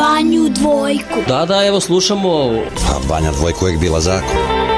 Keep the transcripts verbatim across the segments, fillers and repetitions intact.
Banju Dvojku. Da, da, evo slušamo. A Banja Dvojka uvijek bila zakon.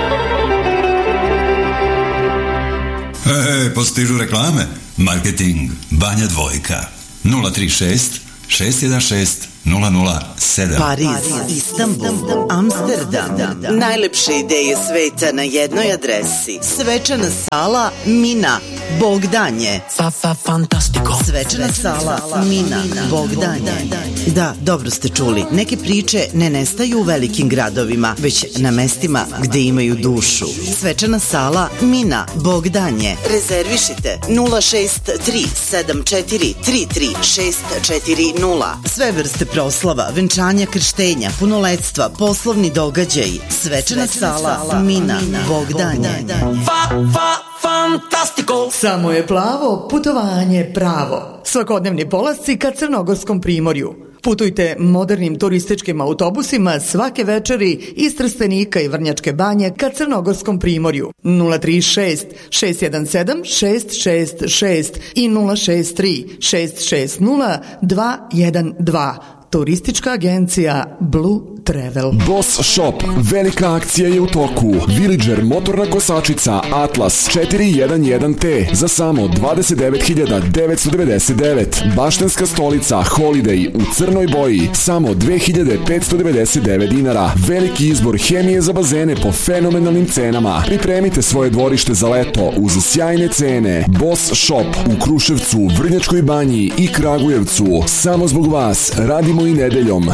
E, po stižu reklame. Marketing Banja Dvojka. nula tri šest šest jedan šest nula nula sedam. Pariz, Istanbul, Amsterdam. Najlepše ideje sveta na jednoj adresi. Svečana sala Mina. Bogdanje. Fa, fa, fantastico. Svečana sala Mina. Bogdanje. Da, dobro ste čuli. Neke priče ne nestaju u velikim gradovima, već na mestima gde imaju dušu. Svečana sala Mina. Bogdanje. Rezervišite nula šest tri sedam četiri tri tri šest četiri nula. Sve vrste proslava, venčanja, krštenja, punoletstva, poslovni događaj. Svečana sala Mina. Bogdanje. Fa, fa, fantastico. Samo je plavo, putovanje pravo. Svakodnevni polasci ka Crnogorskom primorju. Putujte modernim turističkim autobusima svake večeri iz Trstenika i Vrnjačke Banje ka Crnogorskom primorju. nula tri šest šest jedan sedam šest šest šest i nula šest tri šest šest nula dva jedan dva. Turistička agencija Blue Travel. Boss Shop. Velika akcija je u toku. Villager motorna kosačica Atlas četiri jedan jedan T za samo dvadeset devet hiljada devetsto devedeset devet. Baštenska stolica Holiday u crnoj boji samo dve hiljade petsto devedeset devet dinara. Veliki izbor hemije za bazene po fenomenalnim cenama. Pripremite svoje dvorište za leto uz sjajne cene. Boss Shop u Kruševcu, Vrnjačkoj Banji i Kragujevcu. Samo zbog vas radimo i nedeljom.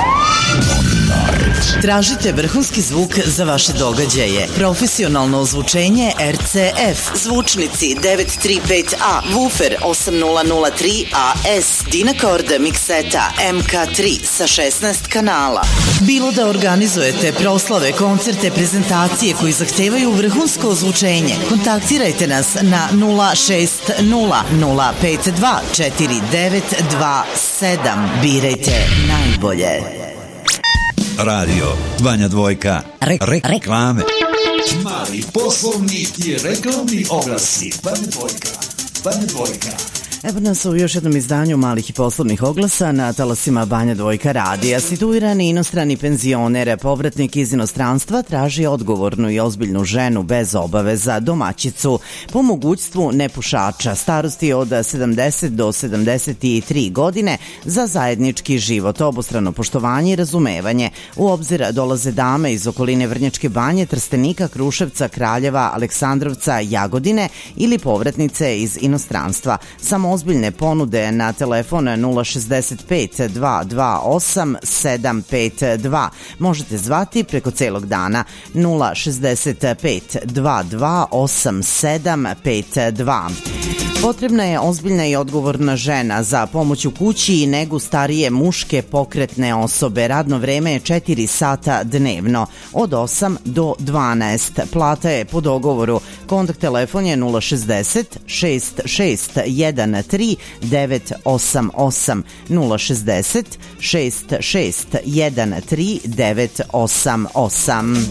Tražite vrhunski zvuk za vaše događaje. Profesionalno ozvučenje R C F. Zvučnici devet tri pet A, Woofer osam nula nula tri A S, Dynacord mikseta M K tri sa šesnaest kanala. Bilo da organizujete proslave, koncerte, prezentacije koji zahtevaju vrhunsko ozvučenje, kontaktirajte nas na nula šest nula nula pet dva četiri devet dva sedam. Birajte najbolje. Radio Banja Dvojka. Re, re, reklame. Mali poslovni i reklamni oglasi. Banja Dvojka. Banja Dvojka. Evo nas u još jednom izdanju malih i poslovnih oglasa na talasima Banja Dvojka radija. Situirani inostrani penzioner, povratnik iz inostranstva, traži odgovornu i ozbiljnu ženu bez obaveza, domaćicu, po mogućstvu nepušača, starosti od sedamdeset do sedamdeset tri godine, za zajednički život, obostrano poštovanje i razumevanje. U obzir dolaze dame iz okoline Vrnjačke Banje, Trstenika, Kruševca, Kraljeva, Aleksandrovca, Jagodine ili povratnice iz inostranstva. Samo ozbiljne ponude na telefon nula šezdeset pet dva dva osam sedam pet dva. Možete zvati preko celog dana nula šezdeset pet dva dva osam sedam pet dva. Potrebna je ozbiljna i odgovorna žena za pomoć u kući i negu starije muške pokretne osobe. Radno vreme je četiri sata dnevno, od osam do dvanaest. Plata je po dogovoru. Kontakt telefon je nula šezdeset šest šest jedan tri devet osam osam nula šezdeset šest šest jedan tri devet osam osam.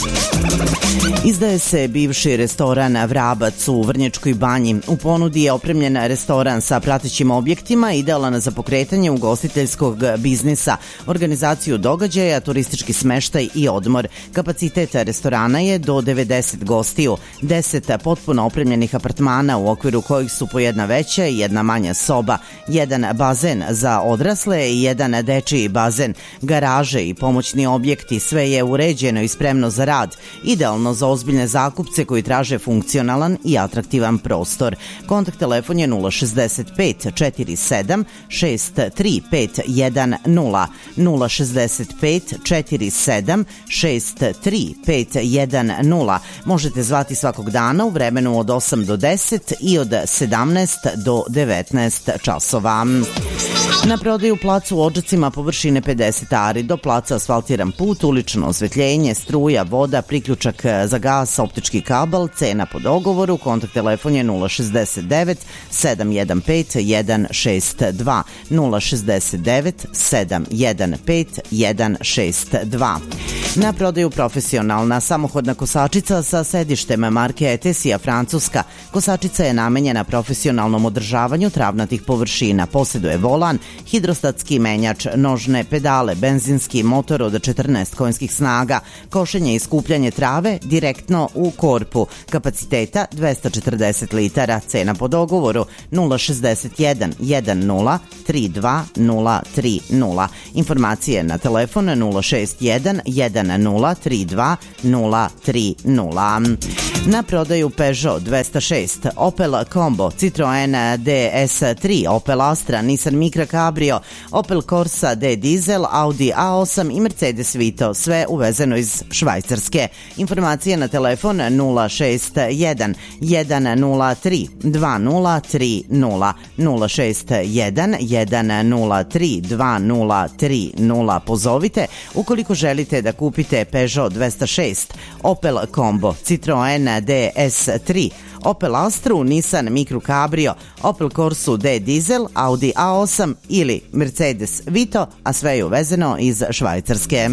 Izdaje se bivši restoran Vrabac u Vrnjačkoj Banji. U ponudi je opremljen restoran sa pratećim objektima, idealan za pokretanje ugostiteljskog biznisa, organizaciju događaja, turistički smeštaj i odmor. Kapacitet restorana je do devedeset gostiju, deset potpuno opremljenih apartmana u okviru kojih su po jedna veća i jedna manja soba, jedan bazen za odrasle i jedan dečiji bazen, garaže i pomoćni objekti. Sve je uređeno i spremno za rad, idealno za ozbiljne zakupce koji traže funkcionalan i atraktivan prostor. Kontakt telefon je nula šezdeset pet četiri sedam šest tri pet jedan nula nula šezdeset pet četiri sedam šest tri pet jedan nula. Možete zvati svakog dana u vremenu od osam do deset i od sedamnaest do devetnaest časova. Na prodaju plac u Odžacima površine pedeset ari, do placa asfaltiran put, ulično osvetljenje, struja, voda, priključak za gas, optički kabel, cena po dogovoru. Kontakt telefon je nula šezdeset devet sedam jedan pet jedan šest dva nula šezdeset devet sedam jedan pet jedan šest dva. Na prodaju profesionalna samohodna kosačica sa sedištem marke Etesija Francuska. Kosačica je namenjena profesionalnom održavanju travnatih površina. Posjeduje volan, hidrostatski menjač, nožne pedale, benzinski motor od četrnaest konjskih snaga, košenje i skupljanje trave direktno u korpu. Kapaciteta dvesta četrdeset litara. Cena po dogovoru nula šezdeset jedan jedanaest tri dva nula tri nula. Informacije na telefon nula šest jedan jedan nula tri dva nula tri nula. Na prodaju Peugeot dvesta šest, Opel Combo, Citroen D S tri, Opel Astra, Nissan Micra Cabrio, Opel Corsa D Diesel, Audi A osam i Mercedes Vito, sve uvezeno iz Švajcarske. Informacije na telefon nula šest jedan jedan nula tri dva nula tri nula, nula šest jedan jedan nula tri dva nula tri nula. Pozovite ukoliko želite da kupite Peugeot dvesta šest, Opel Combo, Citroen D S tri, Opel Astru, Nissan Micra Cabrio, Opel Corsu D Diesel, Audi A osam ili Mercedes Vito, a sve je uvezeno iz Švajcarske.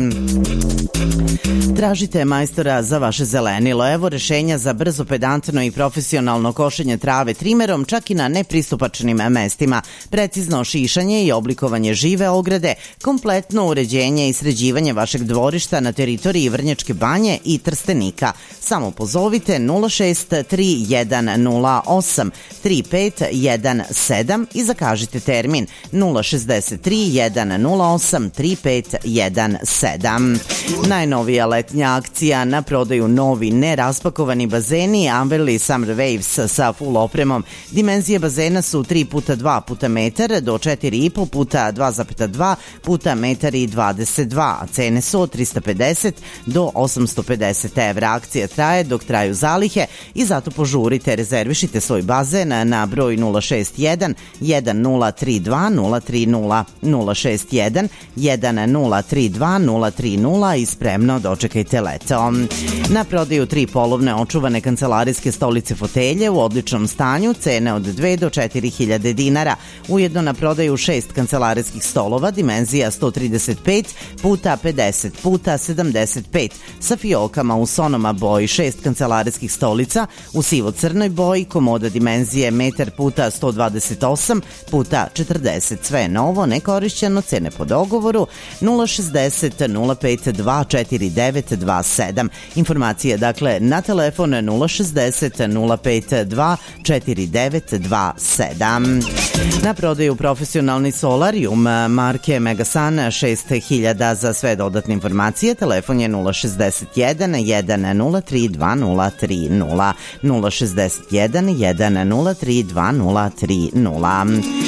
Tražite majstora za vaše zelenilo. Evo rešenja za brzo, pedantno i profesionalno košenje trave trimerom, čak i na nepristupačnim mestima, precizno šišanje i oblikovanje žive ograde, kompletno uređenje i sređivanje vašeg dvorišta na teritoriji Vrnjačke Banje i Trstenika. Samo pozovite nula šest tri jedan nula osam tri pet jedan sedam i zakažite termin nula šezdeset tri jedan nula osam tri pet jedan sedam. Najnovija letnja akcija, na prodaju novi neraspakovani bazeni Amberley Summer Waves sa full opremom. Dimenzije bazena su tri puta dva puta metar do četiri i po puta dva zarez dva puta metar i dvadeset dva, a cene su od trista pedeset do osamsto pedeset evra. Akcija traje dok traju zalihe i zato požurite, rezervišite svoj bazen na broj nula šest jedan jedan nula tri dva nula tri nula, nula šest jedan jedan nula tri dva nula tri nula i spremno dočekajte leto. Na prodaju tri polovne očuvane kancelarijske stolice fotelje u odličnom stanju, cene od dve do četiri hiljade dinara. Ujedno na prodaju šest kancelarijskih stolova, dimenzija sto trideset pet puta pedeset puta sedamdeset pet sa fiokama u sonoma boji, šest kancelarijskih stolica u sivo-crnoj boji, komoda dimenzije metar puta sto dvadeset osam puta četrdeset. Sve je novo, nekorišćeno, cene po dogovoru nula šezdeset nula pet dva četiri devet dva sedam. Informacije dakle na telefon nula šezdeset nula pet dva četiri devet dva sedam. Na prodaju profesionalni solarium marke Megasun šest hiljada. Za sve dodatne informacije telefon je nula šezdeset jedan jedan nula tri dva nula tri nula, nula šezdeset jedan jedan nula tri dva nula tri nula.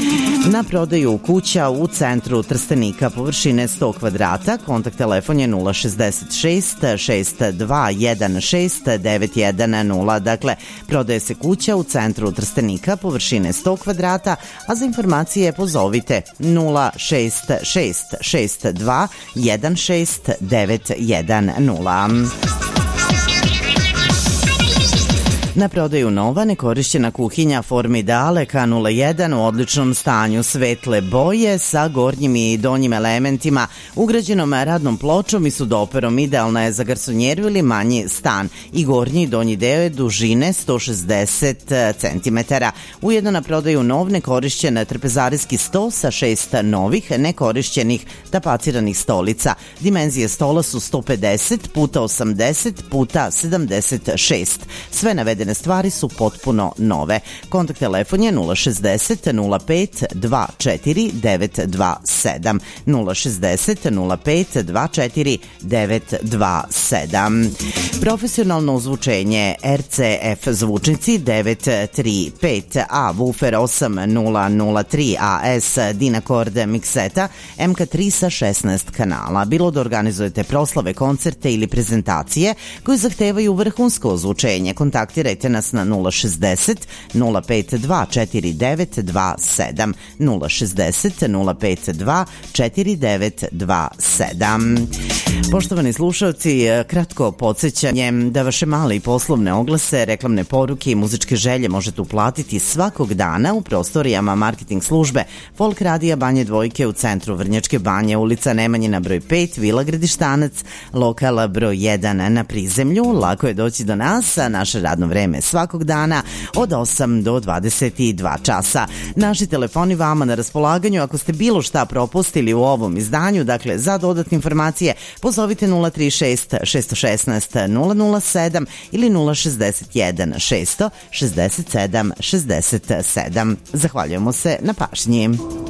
Na prodaju kuća u centru Trstenika površine sto kvadrata. Kontakt telefon je nula šezdeset šest šest dva jedan šest devet jedan nula. Dakle, prodaje se kuća u centru Trstenika površine sto kvadrata, a za informacije pozovite nula šest šest šest dva jedan šest devet jedan nula. Na prodaju nova nekorišćena kuhinja Formidale K nula jedan u odličnom stanju, svetle boje sa gornjim i donjim elementima, ugrađenom radnom pločom i sudoperom. Idealna je za garsonjeru ili manji stan i gornji i donji deo je dužine sto šezdeset centimetara. Ujedno na prodaju nov nekorišćen trpezarijski sto sa šest novih nekorišćenih tapaciranih stolica. Dimenzije stola su sto pedeset puta osamdeset puta sedamdeset šest. Sve navedene stvari su potpuno nove. Kontakt telefon je nula šezdeset nula pet dva četiri devet dva sedam, nula šezdeset nula pet dva četiri devet dva sedam. Profesionalno ozvučenje R C F zvučnici devet tri pet A, Woofer osam nula nula tri A S, Dynacord mikseta M K tri sa šesnaest kanala. Bilo da organizujete proslave, koncerte ili prezentacije koji zahtevaju vrhunsko ozvučenje, kontaktirajte nas na nula šezdeset nula pet dva četiri devet dva sedam, nula šezdeset nula pet dva četiri devet dva sedam. Poštovani slušalci, kratko podsjećam podsećanjem da vaše male i poslovne oglase, reklamne poruke i muzičke želje možete uplatiti svakog dana u prostorijama marketing službe Folk radija Banje Dvojke u centru Vrnjačke Banje, ulica Nemanjina broj pet, Vila Gradištanac, lokala broj jedan na prizemlju. Lako je doći do nas, a naše radno vreme svakog dana od osam do dvadeset dva časa. Naši telefoni vama na raspolaganju ako ste bilo šta propustili u ovom izdanju, dakle za dodatne informacije pozovite nula tri šest šest jedan šest nula nula sedam ili nula šezdeset jedan šest šezdeset sedam šezdeset sedam. Zahvaljujemo se na pažnji.